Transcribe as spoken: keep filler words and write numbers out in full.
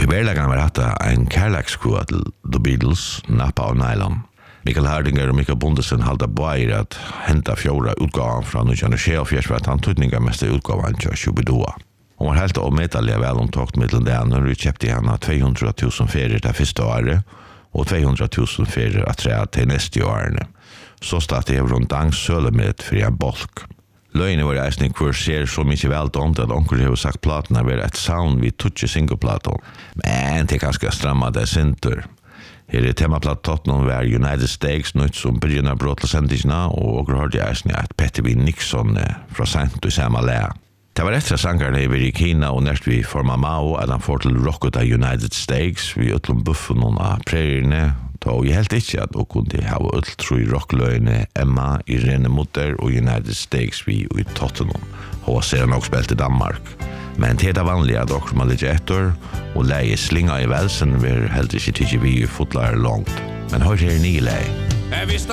verkligen var detta en kärlekskrua till The Beatles, Nappa och Nylon. Mikael Hardinger och Mikael Bondesen halda bair att hämta fjorda utgåvan från nittonhundratjugofjärde för att han tydningarmästa utgåvan till Shubidua. Hon var helt omedaliga väl omtagt med den när vi köpte henne tvåhundratusen ferier det första året och tvåhundratusen ferier att träda till nästa år. Så stod det runt dangsöle med för en bolk. Lögnen var eisning kvar ser så mycket väl dömt att onkel har sagt platerna var ett sound vid touch singleplaton. Men det är ganska stramma det sinter. Her er temaplatt Tottenham var United States nytt som begynner brott til sendingene, og og hørte jeg eisning at Petter B. Nixon fra sent og samme læ. Det var etter sangerne i Kina og nært vi forma Mao at han får til rocket av United States vi utlom buffen av preriene. Da jeg helt ikke at hun kunne ha utltro i rockløyene Emma, Irene Mutter og United States vi i Tottenham. Hun ser nok spilt i Danmark. Men det er vanlig at dere må ligge etter, og leie slinga i velsen vil helst ikke tidsi vi fotlar langt. Men hør her nye leie.